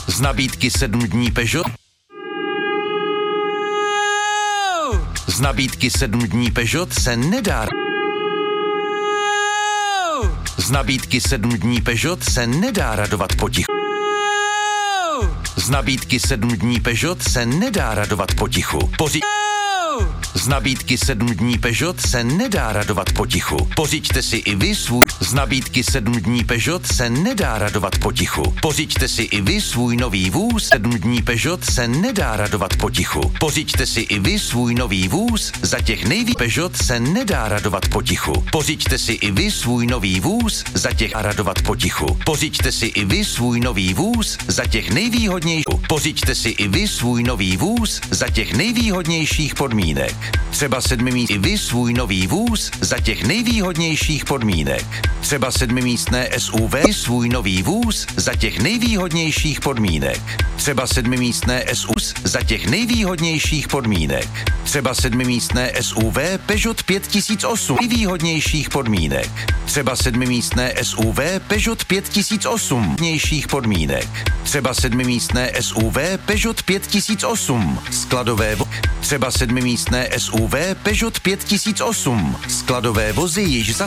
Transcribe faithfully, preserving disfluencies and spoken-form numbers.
Z nabídky sedm dní Peugeot. Z nabídky sedm dní Peugeot se nedá. Z nabídky sedm dní Peugeot se nedá radovat potichu. Z nabídky sedm dní Peugeot se nedá radovat potichu. Poři... Z nabídky sedm dní Peugeot se nedá radovat potichu. Pořiďte si i vy svůj... Z nabídky sedm dní Peugeot se nedá radovat potichu. Pořiďte si i vy svůj nový vůz. sedm dní Peugeot se nedá radovat potichu. Pořiďte si i vy svůj nový vůz. Za těch nejví Peugeot se nedá radovat potichu. Pořiďte si i vy svůj nový vůz. Za těch a radovat potichu. Pořiďte si i vy svůj nový vůz. Za těch nejvýhodnějších. Pořiďte si i vy svůj nový vůz. Za těch nejvýhodnějších podmínek. Třeba sedmimístný i vy svůj nový vůz za těch nejvýhodnějších podmínek. Třeba sedmimístné S U V svůj nový vůz za těch nejvýhodnějších podmínek. Třeba sedmimístné S U V za těch nejvýhodnějších podmínek. Třeba sedmimístné S U V Peugeot pět tisíc osm nejvýhodnějších podmínek. Třeba sedmimístné S U V Peugeot pět tisíc osm nejvýhodnějších podmínek. Třeba sedmimístné S U V Peugeot pět tisíc osm skladové vo- Třeba sedmimístné S U V Peugeot pět tisíc osm skladové vozy již za